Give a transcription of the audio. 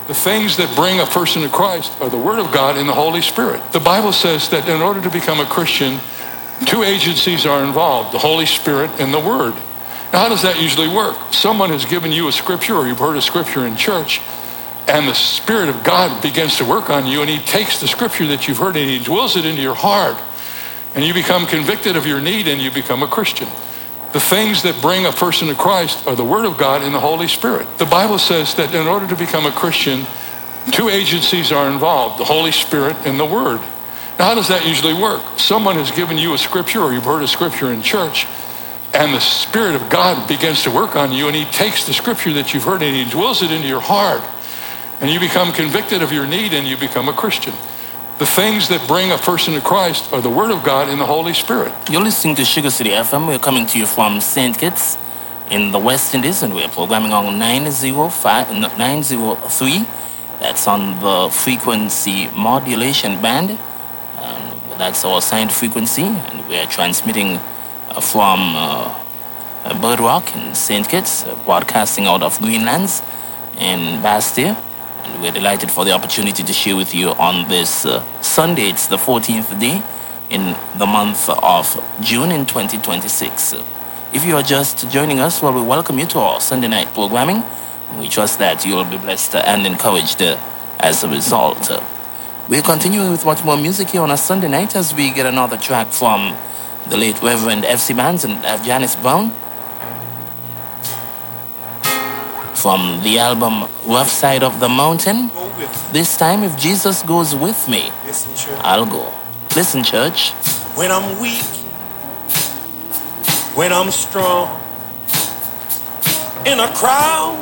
The things that bring a person to Christ are the Word of God and the Holy Spirit. The Bible says that in order to become a Christian, two agencies are involved, the Holy Spirit and the Word. Now, how does that usually work? Someone has given you a scripture, or you've heard a scripture in church, and the Spirit of God begins to work on you, and He takes the scripture that you've heard and He dwells it into your heart, and you become convicted of your need and you become a Christian. The things that bring a person to Christ are the Word of God and the Holy Spirit. The Bible says that in order to become a Christian, two agencies are involved, the Holy Spirit and the Word. Now, how does that usually work? Someone has given you a scripture, or you've heard a scripture in church, and the Spirit of God begins to work on you, and He takes the scripture that you've heard and He dwells it into your heart, and you become convicted of your need and you become a Christian. The things that bring a person to Christ are the Word of God and the Holy Spirit. You're listening to Sugar City FM. We're coming to you from St. Kitts in the West Indies, and we're programming on 903. That's on the frequency modulation band. That's our assigned frequency, and we're transmitting from Bird Rock in St. Kitts, broadcasting out of Greenlands in Bastille. And we're delighted for the opportunity to share with you on this Sunday. It's the 14th day in the month of June in 2026. If you are just joining us, well, we welcome you to our Sunday night programming. We trust that you will be blessed and encouraged as a result. We're continuing with much more music here on a Sunday night as we get another track from the late Reverend F.C. Bands and Janice Brown from the album Rough Side of the Mountain. This time, if Jesus goes with me, I'll go. Listen, church. When I'm weak, when I'm strong, in a crowd